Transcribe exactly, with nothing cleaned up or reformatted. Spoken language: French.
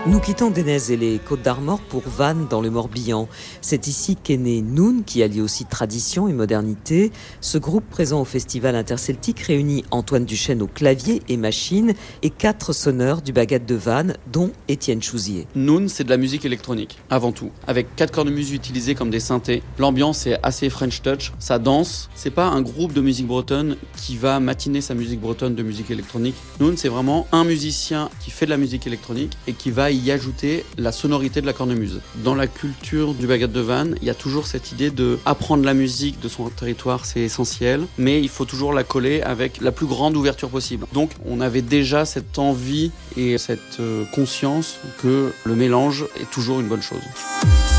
Nous quittons Dénez et les Côtes d'Armor pour Vannes dans le Morbihan. C'est ici qu'est né Noun, qui allie aussi tradition et modernité. Ce groupe présent au Festival Interceltique réunit Antoine Duchesne au clavier et machine et quatre sonneurs du Baguette de Vannes, dont Étienne Chouzier. Noun, c'est de la musique électronique, avant tout, avec quatre cornemuses utilisées comme des synthés. L'ambiance est assez French touch, ça danse. C'est pas un groupe de musique bretonne qui va matiner sa musique bretonne de musique électronique. Noun, c'est vraiment un musicien qui fait de la musique électronique et qui va y ajouter la sonorité de la cornemuse. Dans la culture du Baguette de Vannes, il y a toujours cette idée de apprendre la musique de son territoire, c'est essentiel, mais il faut toujours la coller avec la plus grande ouverture possible. Donc on avait déjà cette envie et cette conscience que le mélange est toujours une bonne chose.